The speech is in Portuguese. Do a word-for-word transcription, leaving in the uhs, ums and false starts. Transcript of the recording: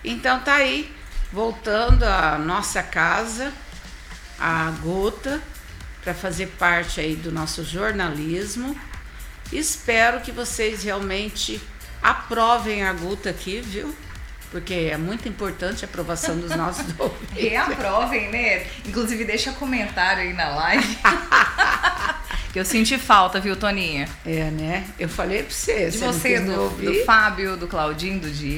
Então tá aí, voltando à nossa casa, a Guta, para fazer parte aí do nosso jornalismo. Espero que vocês realmente aprovem a Guta aqui, viu? Porque é muito importante a aprovação dos nossos ouvintes. Reaprovem, né? Inclusive, deixa comentário aí na live. Que eu senti falta, viu, Toninha? É, né? Eu falei pra você. De você, você, não quis me do, ouvir. do Fábio, do Claudinho, do Diego.